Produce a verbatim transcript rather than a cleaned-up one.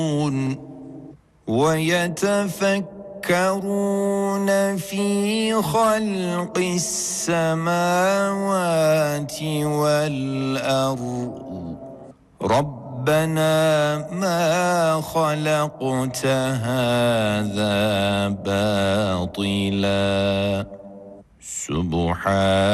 ويتفكرون في خلق السماوات والأرض ربنا ما خلقت هذا باطلا سبحانك